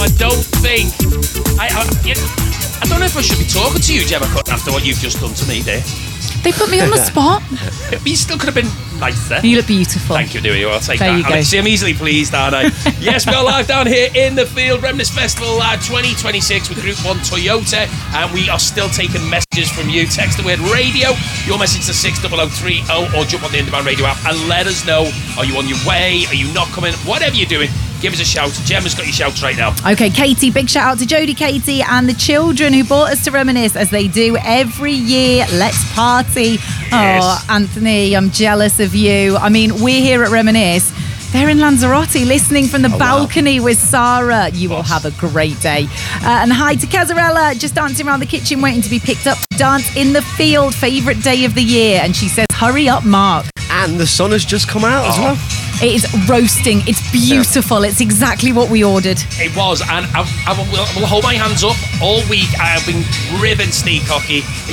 I don't think... I don't know if I should be talking to you, Gemma Cutton, after what you've just done to me there. They put me on the spot. You still could have been nicer. You look beautiful. Thank you, dear. I'll take there that. You go. See, I'm easily pleased, aren't I? Yes, we are live down here in the field. Reminisce Festival 2026 with Group 1 Toyota. And we are still taking messages from you. Text the word radio, your message to 60030, or jump on the In-Demand Radio app and let us know. Are you on your way? Are you not coming? Whatever you're doing, give us a shout. Gemma's got your shouts right now. Okay, Katie, big shout out to Jodie, Katie and the children who brought us to Reminisce as they do every year. Let's party. Yes. Oh, Anthony, I'm jealous of you. I mean, we're here at Reminisce. They're in Lanzarote listening from the balcony with Sarah. You will have a great day. And hi to Cazarella, just dancing around the kitchen waiting to be picked up to dance in the field. Favourite day of the year. And she says, hurry up, Mark. And the sun has just come out as well. It is roasting. It's beautiful. It's exactly what we ordered. It was, and I will hold my hands up. All week I have been ribbon sneak hockey.